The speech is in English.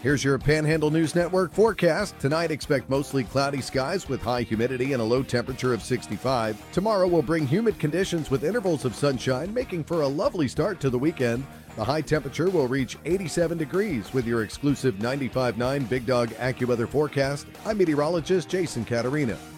Here's your Panhandle News Network forecast. Tonight, expect mostly cloudy skies with high humidity and a low temperature of 65. Tomorrow will bring humid conditions with intervals of sunshine, making for a lovely start to the weekend. The high temperature will reach 87 degrees with your exclusive 95.9 Big Dog AccuWeather forecast. I'm meteorologist Jason Caterina.